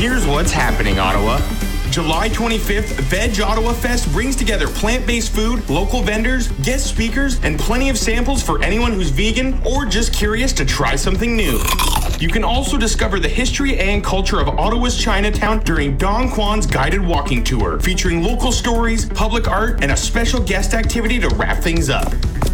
Here's what's happening, Ottawa. July 25th, Veg Ottawa Fest brings together plant-based food, local vendors, guest speakers, and plenty of samples for anyone who's vegan or just curious to try something new. You can also discover the history and culture of Ottawa's Chinatown during Don Kwan's guided walking tour, featuring local stories, public art, and a special guest activity to wrap things up.